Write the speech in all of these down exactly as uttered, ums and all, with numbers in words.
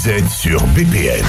Vous êtes sur B P M.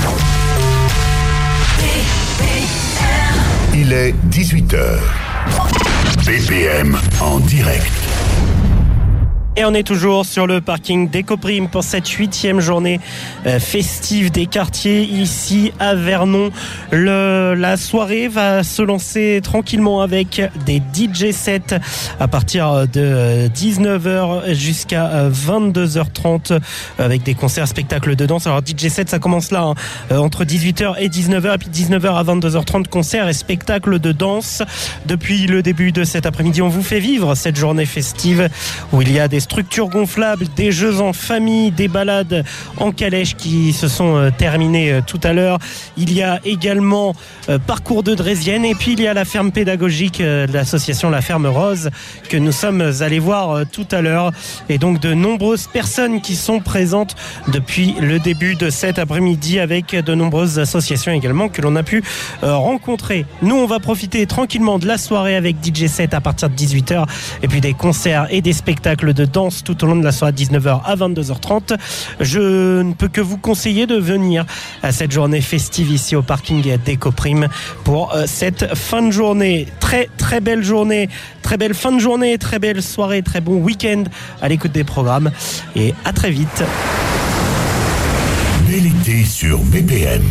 Il est dix-huit heures. B P M en direct. Et on est toujours sur le parking d'Ecoprime pour cette huitième journée euh, festive des quartiers ici à Vernon. Le, la soirée va se lancer tranquillement avec des D J sets à partir de dix-neuf heures jusqu'à vingt-deux heures trente avec des concerts, spectacles de danse. Alors D J sets, ça commence là hein, euh, entre dix-huit heures et dix-neuf heures et puis dix-neuf heures à vingt-deux heures trente, concerts et spectacles de danse. Depuis le début de cet après-midi, on vous fait vivre cette journée festive où il y a des structures gonflables, des jeux en famille, des balades en calèche qui se sont euh, terminées euh, tout à l'heure. Il y a également euh, parcours de Draisienne et puis il y a la ferme pédagogique euh, de l'association La Ferme Rose que nous sommes allés voir euh, tout à l'heure, et donc de nombreuses personnes qui sont présentes depuis le début de cet après-midi avec de nombreuses associations également que l'on a pu euh, rencontrer. Nous on va profiter tranquillement de la soirée avec D J set à partir de dix-huit heures et puis des concerts et des spectacles de danse tout au long de la soirée, dix-neuf heures à vingt-deux heures trente. Je ne peux que vous conseiller de venir à cette journée festive ici au parking d'Ecoprime pour euh, cette fin de journée. Très très belle journée, très belle fin de journée, très belle soirée, très bon week-end à l'écoute des programmes et à très vite. Bel été sur B P M.